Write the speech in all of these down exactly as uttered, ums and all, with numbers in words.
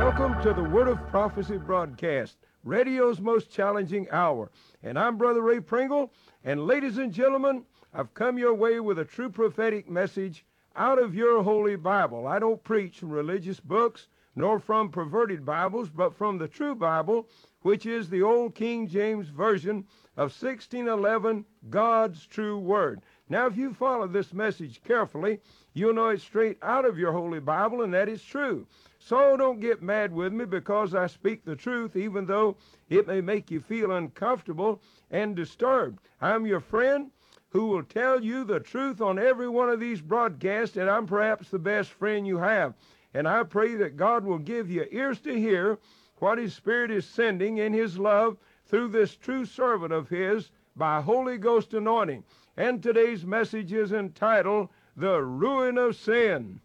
Welcome to the Word of Prophecy broadcast, radio's most challenging hour. And I'm Brother Ray Pringle, and ladies and gentlemen, I've come your way with a true prophetic message out of your Holy Bible. I don't preach from religious books, nor from perverted Bibles, but from the true Bible, which is the old King James Version of sixteen eleven, God's true Word. Now, if you follow this message carefully, you'll know it's straight out of your Holy Bible, and that is true. So don't get mad with me because I speak the truth, even though it may make you feel uncomfortable and disturbed. I'm your friend who will tell you the truth on every one of these broadcasts, and I'm perhaps the best friend you have. And I pray that God will give you ears to hear what His Spirit is sending in His love through this true servant of His by Holy Ghost anointing. And today's message is entitled, The Ruin of Sin.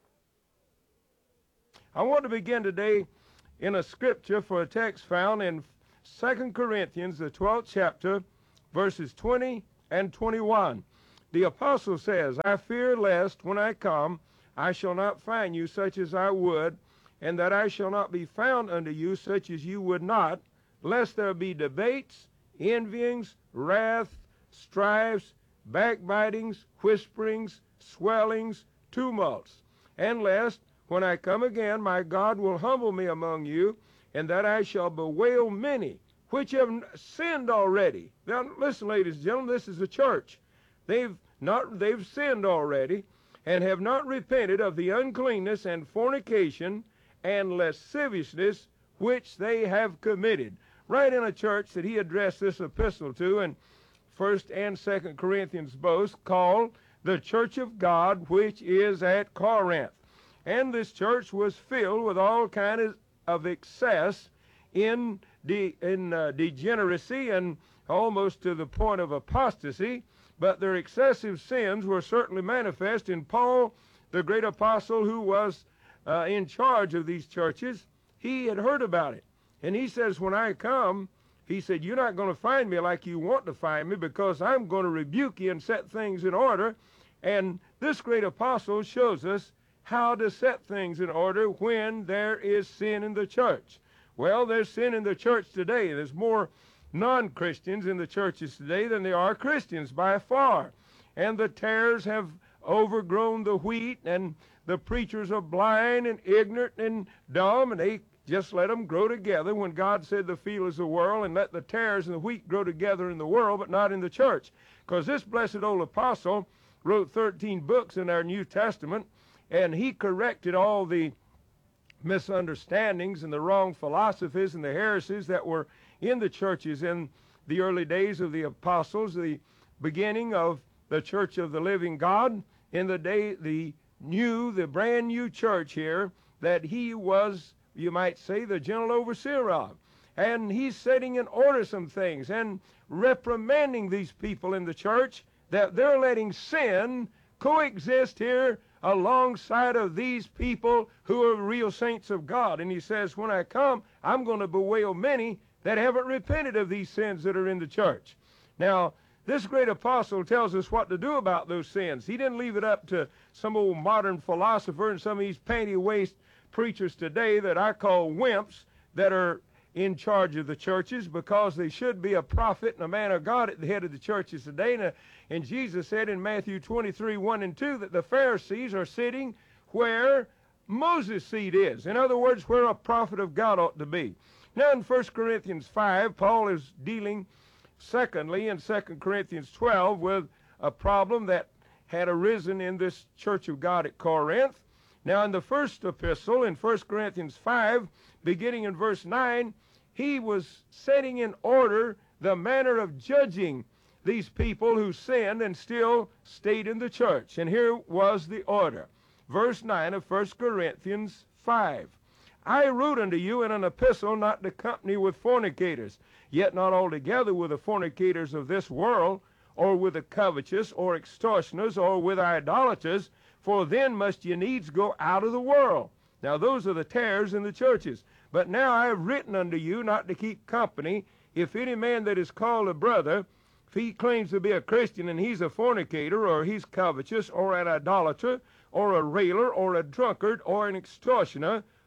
I want to begin today in a scripture for a text found in Second Corinthians, the twelfth chapter, verses twenty and twenty-one. The apostle says, I fear lest when I come, I shall not find you such as I would, and that I shall not be found unto you such as you would not, lest there be debates, envyings, wrath, strifes, backbitings, whisperings, swellings, tumults, and lest when I come again, my God will humble me among you, and that I shall bewail many which have sinned already. Now, listen, ladies and gentlemen, this is a church. They've not they've sinned already, and have not repented of the uncleanness and fornication and lasciviousness which they have committed. Right in a church that he addressed this epistle to in First and Second Corinthians both, called the Church of God, which is at Corinth. And this church was filled with all kinds of excess in, de, in uh, degeneracy and almost to the point of apostasy. But their excessive sins were certainly manifest in Paul, the great apostle who was uh, in charge of these churches. He had heard about it. And he says, when I come, he said, you're not going to find me like you want to find me, because I'm going to rebuke you and set things in order. And this great apostle shows us how to set things in order when there is sin in the church. Well, there's sin in the church today. There's more non-Christians in the churches today than there are Christians by far. And the tares have overgrown the wheat, and the preachers are blind and ignorant and dumb, and they just let them grow together when God said the field is the world, and let the tares and the wheat grow together in the world, but not in the church. Because this blessed old apostle wrote thirteen books in our New Testament, and he corrected all the misunderstandings and the wrong philosophies and the heresies that were in the churches in the early days of the apostles, the beginning of the church of the living God, in the day, the new, the brand new church here that he was, you might say, the general overseer of. And he's setting in order some things and reprimanding these people in the church that they're letting sin coexist here alongside of these people who are real saints of God. And he says, when I come, I'm going to bewail many that haven't repented of these sins that are in the church. Now, this great apostle tells us what to do about those sins. He didn't leave it up to some old modern philosopher and some of these panty-waist preachers today that I call wimps that are in charge of the churches, because they should be a prophet and a man of God at the head of the churches today. And, uh, and Jesus said in Matthew twenty-three, one and two, that the Pharisees are sitting where Moses' seat is. In other words, where a prophet of God ought to be. Now in First Corinthians five, Paul is dealing, secondly, in Second Corinthians twelve, with a problem that had arisen in this church of God at Corinth. Now in the first epistle, in First Corinthians five, beginning in verse nine, he was setting in order the manner of judging these people who sinned and still stayed in the church. And here was the order. Verse nine of First Corinthians five. I wrote unto you in an epistle not to company with fornicators, yet not altogether with the fornicators of this world, or with the covetous, or extortioners, or with idolaters, for then must ye needs go out of the world. Now those are the tares in the churches. But now I have written unto you not to keep company, if any man that is called a brother, if he claims to be a Christian and he's a fornicator, or he's covetous, or an idolater, or a railer, or a drunkard, or an extortioner,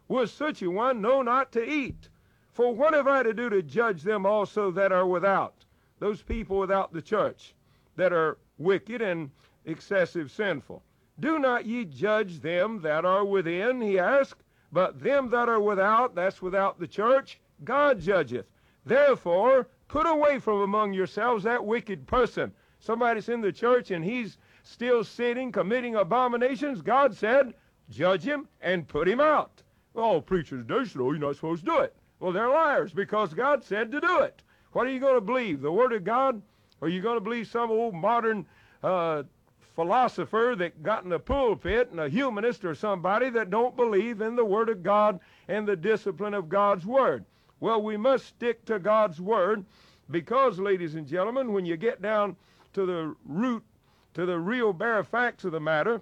was such a one know not to eat? For what have I to do to judge them also that are without? Those people without the church that are wicked and excessive sinful. Do not ye judge them that are within, he asked, but them that are without, that's without the church, God judgeth. Therefore, put away from among yourselves that wicked person. Somebody's in the church and he's still sinning, committing abominations. God said, judge him and put him out. Well, preachers, they say, oh, you're not supposed to do it. Well, they're liars because God said to do it. What are you going to believe, the Word of God? Or are you going to believe some old modern uh, philosopher that got in the pulpit and a humanist or somebody that don't believe in the Word of God and the discipline of God's Word? Well, we must stick to God's Word because, ladies and gentlemen, when you get down to the root, to the real bare facts of the matter,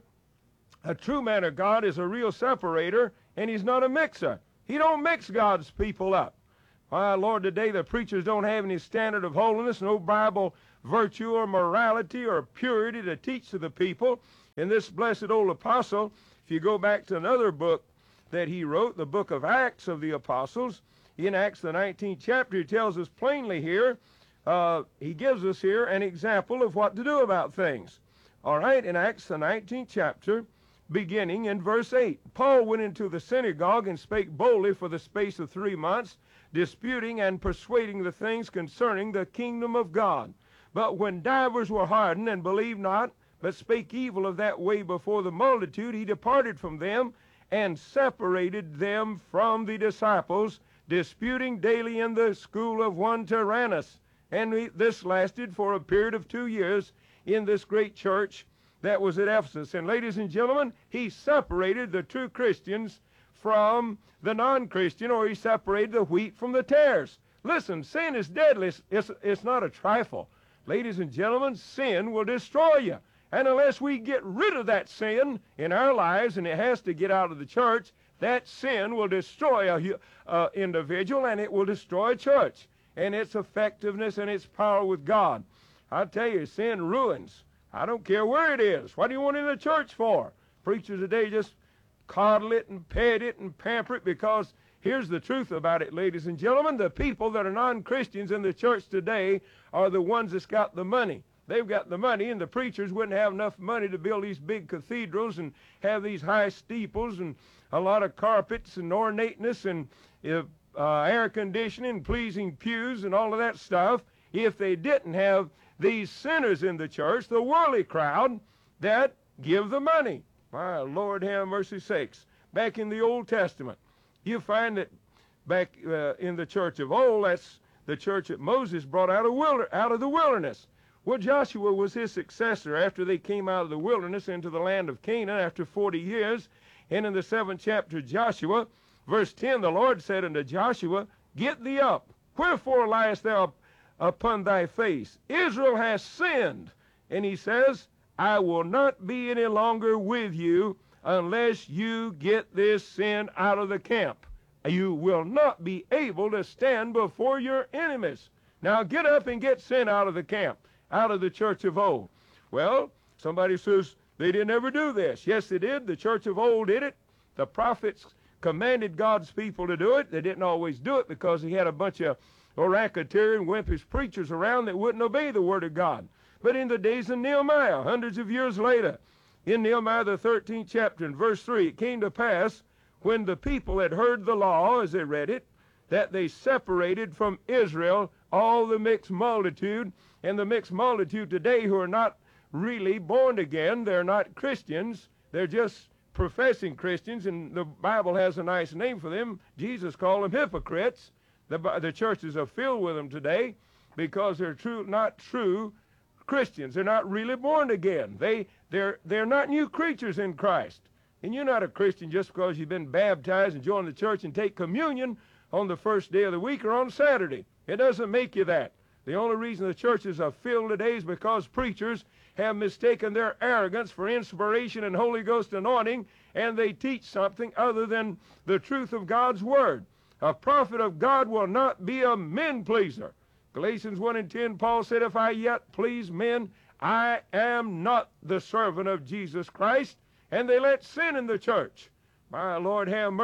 a true man of God is a real separator, and he's not a mixer. He don't mix God's people up. Why, Lord, today the preachers don't have any standard of holiness, no Bible virtue or morality or purity to teach to the people. And this blessed old apostle, if you go back to another book that he wrote, the book of Acts of the Apostles, in Acts the nineteenth chapter, he tells us plainly here, uh, he gives us here an example of what to do about things. All right, in Acts the nineteenth chapter, beginning in verse eight. Paul went into the synagogue and spake boldly for the space of three months, disputing and persuading the things concerning the kingdom of God. But when divers were hardened and believed not, but spake evil of that way before the multitude, he departed from them and separated them from the disciples, disputing daily in the school of one Tyrannus. And this lasted for a period of two years in this great church that was at Ephesus. And ladies and gentlemen, he separated the true Christians from the non-Christian, or he separated the wheat from the tares. Listen, sin is deadly. It's, it's, it's not a trifle. Ladies and gentlemen, sin will destroy you. And unless we get rid of that sin in our lives, and it has to get out of the church, that sin will destroy a uh, individual, and it will destroy a church and its effectiveness and its power with God. I tell you, sin ruins. I don't care where it is. What do you want in the church for? Preachers today just coddle it and pet it and pamper it, because here's the truth about it, ladies and gentlemen. The people that are non-Christians in the church today are the ones that's got the money. They've got the money, and the preachers wouldn't have enough money to build these big cathedrals and have these high steeples and a lot of carpets and ornateness and uh, uh, air conditioning, pleasing pews and all of that stuff, if they didn't have these sinners in the church, the worldly crowd, that give the money. My Lord, have mercy sakes. Back in the Old Testament, you find that back uh, in the church of old, that's the church that Moses brought out of, wilder, out of the wilderness. Well, Joshua was his successor after they came out of the wilderness into the land of Canaan after forty years. And in the seventh chapter of Joshua, verse ten, the Lord said unto Joshua, Get thee up. Wherefore liest thou up upon thy face? Israel has sinned. And he says, I will not be any longer with you unless you get this sin out of the camp. You will not be able to stand before your enemies. Now get up and get sin out of the camp, out of the church of old. Well, somebody says they didn't ever do this. Yes, they did. The church of old did it. The prophets commanded God's people to do it. They didn't always do it because he had a bunch of oracular, wimpish preachers around that wouldn't obey the word of God. But in the days of Nehemiah, hundreds of years later, in Nehemiah the thirteenth chapter, in verse three, it came to pass, when the people had heard the law, as they read it, that they separated from Israel all the mixed multitude. And the mixed multitude today, who are not really born again, they're not Christians, they're just professing Christians, and the Bible has a nice name for them. Jesus called them hypocrites. The, the churches are filled with them today because they're true, not true Christians. They're not really born again. They, they're, they're not new creatures in Christ. And you're not a Christian just because you've been baptized and joined the church and take communion on the first day of the week or on Saturday. It doesn't make you that. The only reason the churches are filled today is because preachers have mistaken their arrogance for inspiration and Holy Ghost anointing, and they teach something other than the truth of God's word. A prophet of God will not be a men-pleaser. Galatians one and ten, Paul said, If I yet please men, I am not the servant of Jesus Christ. And they let sin in the church. My Lord, have mercy.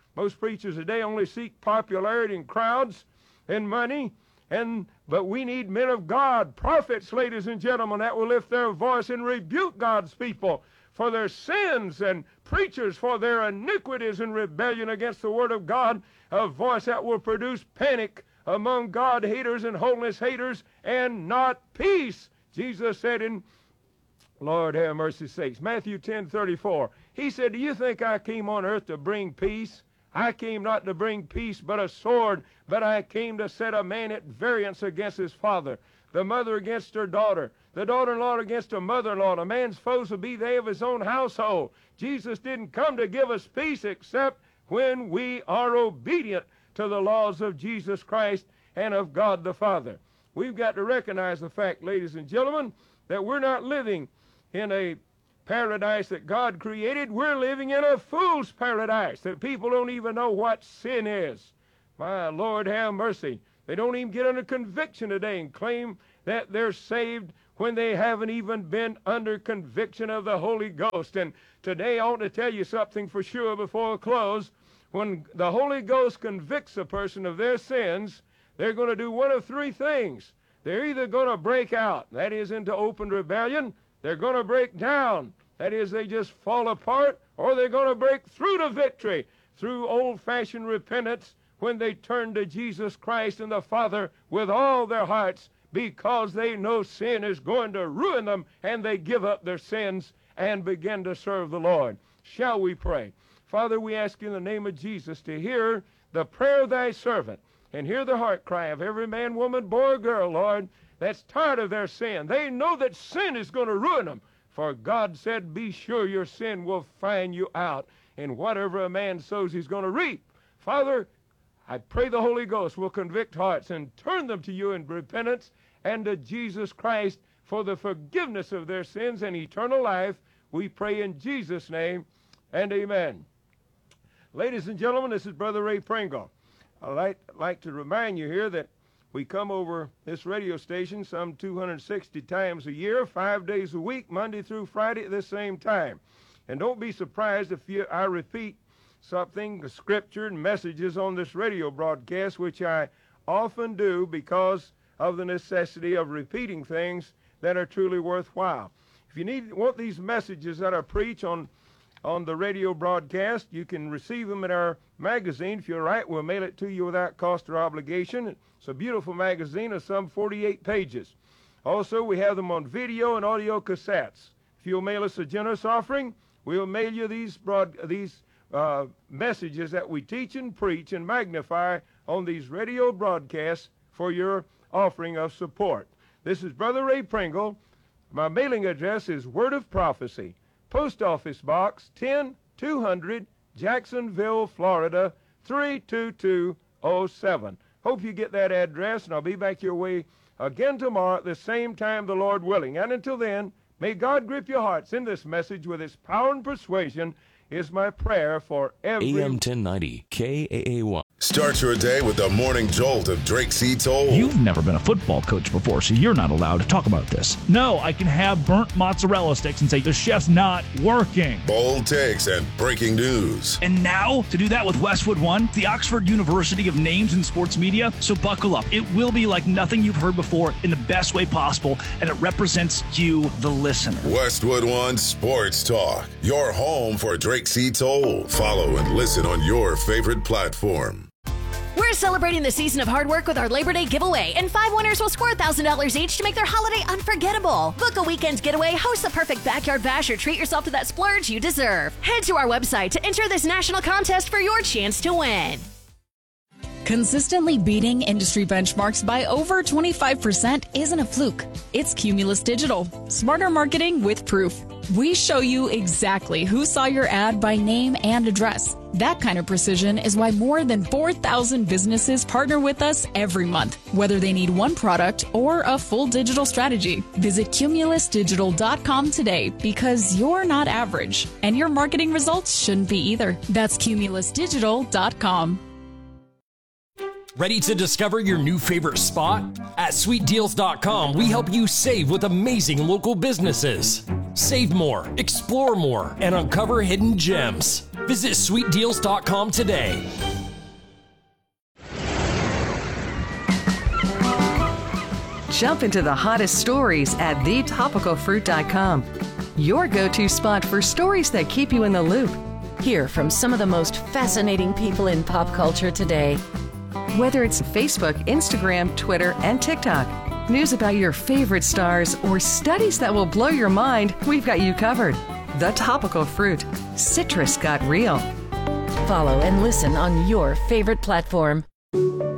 Most preachers today only seek popularity and crowds and money. And but we need men of God, prophets, ladies and gentlemen, that will lift their voice and rebuke God's people for their sins, and preachers for their iniquities and rebellion against the Word of God, a voice that will produce panic among God haters and holiness haters, and not peace. Jesus said in, Lord have mercy sakes, Matthew ten thirty-four, he said, do you think I came on earth to bring peace? I came not to bring peace, but a sword, but I came to set a man at variance against his father, the mother against her daughter, the daughter-in-law against her mother-in-law. A man's foes will be they of his own household. Jesus didn't come to give us peace except when we are obedient to the laws of Jesus Christ and of God the Father. We've got to recognize the fact, ladies and gentlemen, that we're not living in a paradise that God created. We're living in a fool's paradise that people don't even know what sin is. My Lord have mercy. They don't even get under conviction today and claim that they're saved when they haven't even been under conviction of the Holy Ghost. And today I want to tell you something for sure before I close. When the Holy Ghost convicts a person of their sins, they're going to do one of three things. They're either going to break out, that is into open rebellion. They're going to break down, that is they just fall apart, or they're going to break through to victory through old-fashioned repentance when they turn to Jesus Christ and the Father with all their hearts, because they know sin is going to ruin them, and they give up their sins and begin to serve the Lord. Shall we pray? Father, we ask you in the name of Jesus to hear the prayer of thy servant, and hear the heart cry of every man, woman, boy, or girl, Lord, that's tired of their sin. They know that sin is going to ruin them. For God said, be sure your sin will find you out. And whatever a man sows, he's going to reap. Father, I pray the Holy Ghost will convict hearts and turn them to you in repentance and to Jesus Christ for the forgiveness of their sins and eternal life. We pray in Jesus' name, and amen. Ladies and gentlemen, this is Brother Ray Pringle. I'd like, like to remind you here that we come over this radio station some two hundred sixty times a year, five days a week, Monday through Friday at the same time. And don't be surprised if you, I repeat something, the scripture and messages on this radio broadcast, which I often do because of the necessity of repeating things that are truly worthwhile. If you need want these messages that I preach on on the radio broadcast, you can receive them in our magazine. If you're right, we'll mail it to you without cost or obligation. It's a beautiful magazine of some forty-eight pages. Also, we have them on video and audio cassettes. If you'll mail us a generous offering, we'll mail you these broad these uh, messages that we teach and preach and magnify on these radio broadcasts for your offering of support. This is Brother Ray Pringle. My mailing address is Word of Prophecy, Post Office Box ten two hundred, Jacksonville, Florida three two two oh seven. Hope you get that address, and I'll be back your way again tomorrow at the same time, the Lord willing. And until then, may God grip your hearts in this message with his power and persuasion is my prayer for every... A M ten ninety, K A A Y. Start your day with the morning jolt of Drake C. Toll. You've never been a football coach before, so you're not allowed to talk about this. No, I can have burnt mozzarella sticks and say the chef's not working. Bold takes and breaking news. And now, to do that with Westwood One, the Oxford University of Names in Sports Media. So buckle up. It will be like nothing you've heard before in the best way possible, and it represents you, the listener. Westwood One Sports Talk, your home for Drake C. Toll. Follow and listen on your favorite platform. We're celebrating the season of hard work with our Labor Day giveaway, and five winners will score one thousand dollars each to make their holiday unforgettable. Book a weekend getaway, host the perfect backyard bash, or treat yourself to that splurge you deserve. Head to our website to enter this national contest for your chance to win. Consistently beating industry benchmarks by over twenty-five percent isn't a fluke. It's Cumulus Digital. Smarter marketing with proof. We show you exactly who saw your ad by name and address. That kind of precision is why more than four thousand businesses partner with us every month, whether they need one product or a full digital strategy. Visit Cumulus Digital dot com today, because you're not average, and your marketing results shouldn't be either. That's Cumulus Digital dot com. Ready to discover your new favorite spot? At sweet deals dot com, we help you save with amazing local businesses. Save more, explore more, and uncover hidden gems. Visit sweet deals dot com today. Jump into the hottest stories at the topical fruit dot com. Your go-to spot for stories that keep you in the loop. Hear from some of the most fascinating people in pop culture today. Whether it's Facebook, Instagram, Twitter, and TikTok, news about your favorite stars, or studies that will blow your mind, we've got you covered. The Topical Fruit. Citrus got real. Follow and listen on your favorite platform.